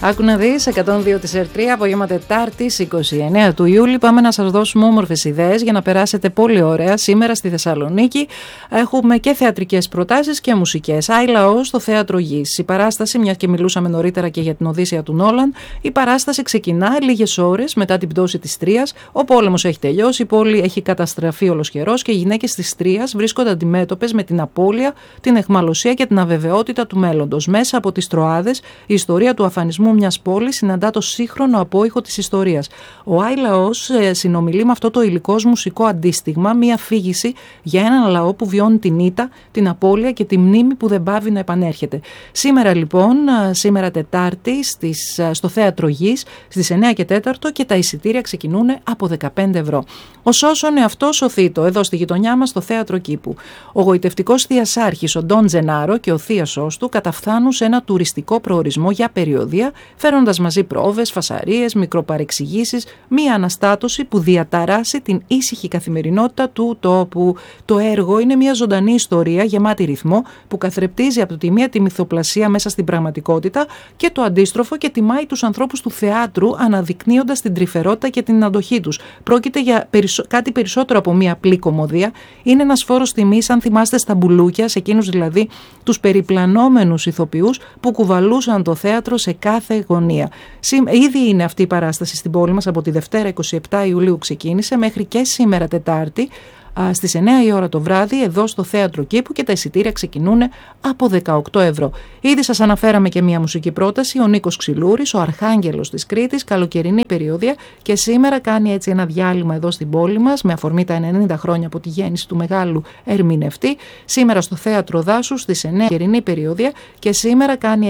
Άκου να δεις, 102 της ΕΡΤ3, απόγευμα Τετάρτης 29 του Ιούλη. Πάμε να σας δώσουμε όμορφες ιδέες για να περάσετε πολύ ωραία. Σήμερα στη Θεσσαλονίκη έχουμε και θεατρικές προτάσεις και μουσικές. Άι Λαό στο Θέατρο Γης. Η παράσταση, μιας και μιλούσαμε νωρίτερα και για την Οδύσσεια του Νόλαν, η παράσταση ξεκινά λίγες ώρες μετά την πτώση της Τρίας. Ο πόλεμος έχει τελειώσει, η πόλη έχει καταστραφεί ολοσχερός και οι γυναίκες της Τρίας βρίσκονται αντιμέτωπες με την απώλεια, την αιχμαλωσία και την αβεβαιότητα του μέλλοντος. Μέσα από τις Τροάδες, η ιστορία του αφανισμού μιας πόλης συναντά το σύγχρονο απόϊχο της ιστορίας. Ο Άι Λαός συνομιλεί με αυτό το υλικό μουσικό αντίστιγμα, μια αφήγηση για έναν λαό που βιώνει την ήττα, την απώλεια και τη μνήμη που δεν πάβει να επανέρχεται. Σήμερα λοιπόν, σήμερα Τετάρτη, στο Θέατρο Γης, στις 9 και 4 και τα εισιτήρια ξεκινούν από 15 ευρώ. Ο Σώσον εαυτό σωθήτο, εδώ στη γειτονιά μας στο Θέατρο Κήπου. Ο γοητευτικός θειασάρχης, ο Ντόν Τζενάρο και ο θείασός του καταφθάνουν σε ένα τουριστικό προορισμό για περιοδεία, φέροντας μαζί πρόβες, φασαρίες, μικροπαρεξηγήσεις, μία αναστάτωση που διαταράσει την ήσυχη καθημερινότητα του τόπου. Το έργο είναι μια ζωντανή ιστορία γεμάτη ρυθμό που καθρεπτίζει από τη μία τη μυθοπλασία μέσα στην πραγματικότητα και το αντίστροφο και τιμάει τους ανθρώπους του θεάτρου αναδεικνύοντας την τρυφερότητα και την αντοχή τους. Πρόκειται για κάτι περισσότερο από μία απλή κωμωδία. Είναι ένας φόρος τιμής, αν θυμάστε, στα μπουλούκια, σε εκείνους δηλαδή τους περιπλανόμενους ηθοποιούς που κουβαλούσαν το θέατρο σε κάθε γωνία. Ήδη είναι αυτή η παράσταση στην πόλη μας από τη Δευτέρα 27 Ιουλίου ξεκίνησε μέχρι και σήμερα Τετάρτη στις 9 η ώρα το βράδυ εδώ στο Θέατρο Κήπου και τα εισιτήρια ξεκινούν από 18 ευρώ. Ήδη σας αναφέραμε και μια μουσική πρόταση, ο Νίκος Ξυλούρης, ο Αρχάγγελος της Κρήτης, καλοκαιρινή περιόδια και σήμερα κάνει έτσι ένα διάλειμμα εδώ στην πόλη μας με αφορμή τα 90 χρόνια από τη γέννηση του μεγάλου ερμηνευτή. Σήμερα στο Θέατρο Δάσους στις 9 καλοκαιρινή περιόδια και σήμερα κάνει